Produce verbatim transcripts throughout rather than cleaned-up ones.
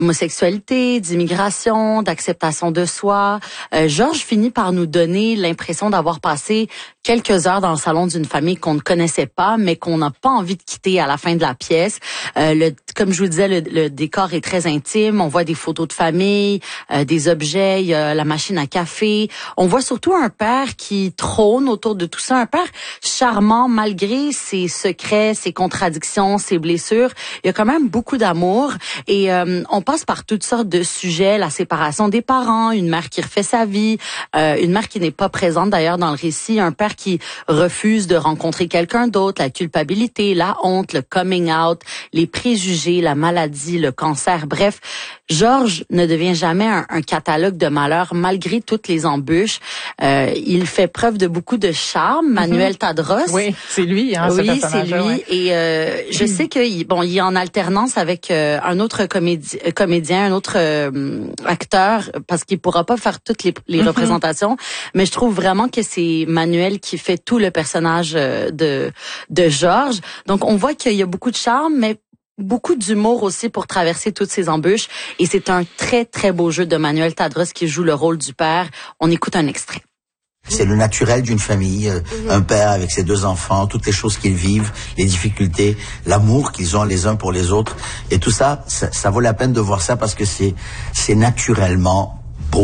d'homosexualité, d'immigration, d'acceptation de soi. Euh, Georges finit par nous donner l'impression d'avoir passé quelques heures dans le salon d'une famille qu'on ne connaissait pas, mais qu'on n'a pas envie de quitter à la fin de la pièce. Euh, le, comme je vous disais, le, le décor est très intime. On voit des photos de famille, euh, des objets, il y a la machine à café. On voit surtout un père qui trône autour de tout ça, un père charmant malgré ses secrets, ses contradictions, ses blessures. Il y a quand même beaucoup d'amour et euh, on passe par toutes sortes de sujets, la séparation des parents, une mère qui refait sa vie, euh, une mère qui n'est pas présente d'ailleurs dans le récit, un père qui refuse de rencontrer quelqu'un d'autre, la culpabilité, la honte, le coming out, les préjugés, la maladie, le cancer, bref. Georges ne devient jamais un, un catalogue de malheurs malgré toutes les embûches. Euh, il fait preuve de beaucoup de charme. Manuel Tadros. Oui, c'est lui, hein, ce oui, c'est lui. Ouais. Et euh, je sais que bon, il est en alternance avec euh, un autre comédien, comédien, un autre euh, acteur, parce qu'il pourra pas faire toutes les, les mm-hmm. représentations. Mais je trouve vraiment que c'est Manuel qui fait tout le personnage de de Georges. Donc on voit qu'il y a beaucoup de charme, mais beaucoup d'humour aussi pour traverser toutes ces embûches. Et c'est un très, très beau jeu de Manuel Tadros qui joue le rôle du père. On écoute un extrait. C'est le naturel d'une famille, mmh. un père avec ses deux enfants, toutes les choses qu'ils vivent, les difficultés, l'amour qu'ils ont les uns pour les autres. Et tout ça, ça, ça vaut la peine de voir ça parce que c'est, c'est naturellement beau.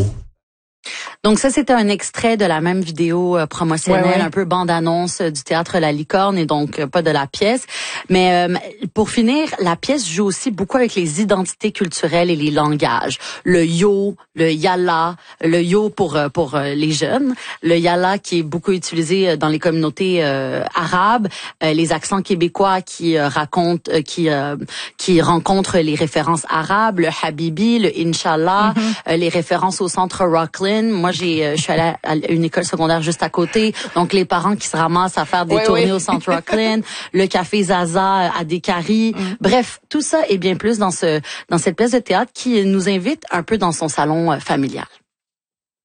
Donc ça, c'était un extrait de la même vidéo euh, promotionnelle, ouais, ouais. un peu bande-annonce euh, du théâtre La Licorne et donc euh, pas de la pièce. Mais euh, pour finir, la pièce joue aussi beaucoup avec les identités culturelles et les langages. Le yo, le yalla, le yo pour euh, pour euh, les jeunes, le yalla qui est beaucoup utilisé dans les communautés euh, arabes, euh, les accents québécois qui euh, racontent, euh, qui euh, qui rencontrent les références arabes, le habibi, le inshallah, mm-hmm. euh, les références au centre Rockland. Moi, j'ai, je suis allée à une école secondaire juste à côté, donc les parents qui se ramassent à faire des oui, tournées oui. au centre Rockland, le café Zaza à Descaries. Mm. Bref, tout ça et bien plus dans ce dans cette pièce de théâtre qui nous invite un peu dans son salon familial.